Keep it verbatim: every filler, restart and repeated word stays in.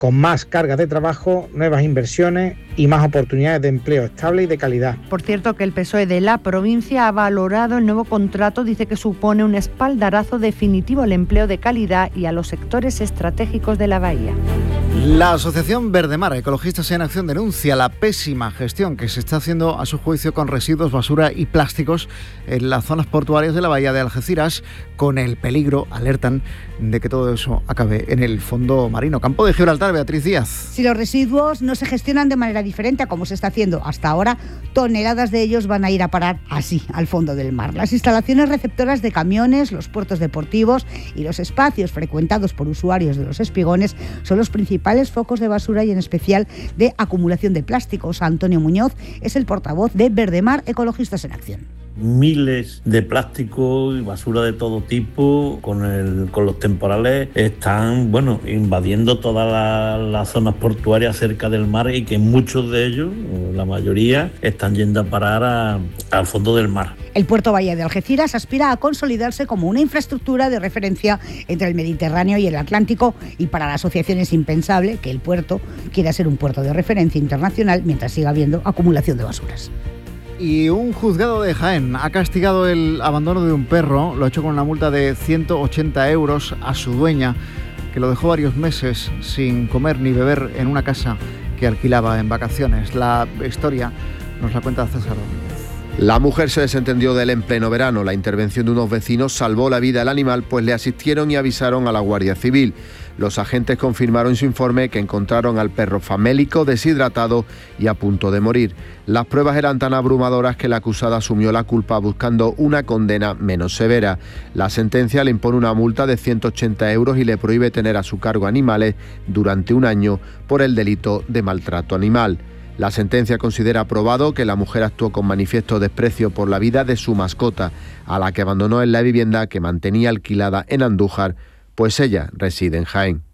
con más cargas de trabajo, nuevas inversiones y más oportunidades de empleo estable y de calidad. Por cierto, que el P S O E de la provincia ha valorado el nuevo contrato, dice que supone un espaldarazo definitivo al empleo de calidad y a los sectores estratégicos de la bahía. La Asociación Verdemar, Ecologistas en Acción, denuncia la pésima gestión que se está haciendo a su juicio con residuos, basura y plásticos en las zonas portuarias de la bahía de Algeciras, con el peligro, alertan, de que todo eso acabe en el fondo marino. Campo de Gibraltar, Beatriz Díaz. Si los residuos no se gestionan de manera diferente a como se está haciendo hasta ahora, toneladas de ellos van a ir a parar así al fondo del mar. Las instalaciones receptoras de camiones, los puertos deportivos y los espacios frecuentados por usuarios de los espigones son los principales focos de basura y en especial de acumulación de plásticos. Antonio Muñoz es el portavoz de Verdemar, Ecologistas en Acción. Miles de plásticos y basura de todo tipo con el, con los temporales están, bueno, invadiendo todas la, las zonas portuarias cerca del mar y que muchos de ellos, la mayoría, están yendo a parar a, al fondo del mar. El puerto Bahía de Algeciras aspira a consolidarse como una infraestructura de referencia entre el Mediterráneo y el Atlántico, y para la asociación es impensable que el puerto quiera ser un puerto de referencia internacional mientras siga habiendo acumulación de basuras. Y un juzgado de Jaén ha castigado el abandono de un perro, lo ha hecho con una multa de ciento ochenta euros a su dueña, que lo dejó varios meses sin comer ni beber en una casa que alquilaba en vacaciones. La historia nos la cuenta César Domínguez. La mujer se desentendió de él en pleno verano. La intervención de unos vecinos salvó la vida al animal, pues le asistieron y avisaron a la Guardia Civil. Los agentes confirmaron en su informe que encontraron al perro famélico, deshidratado y a punto de morir. Las pruebas eran tan abrumadoras que la acusada asumió la culpa buscando una condena menos severa. La sentencia le impone una multa de ciento ochenta euros y le prohíbe tener a su cargo animales durante un año por el delito de maltrato animal. La sentencia considera probado que la mujer actuó con manifiesto desprecio por la vida de su mascota, a la que abandonó en la vivienda que mantenía alquilada en Andújar, pues ella reside en Jaén.